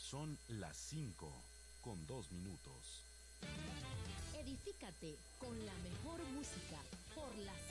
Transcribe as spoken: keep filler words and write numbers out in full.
Son las cinco con dos minutos. Edifícate con la mejor música por la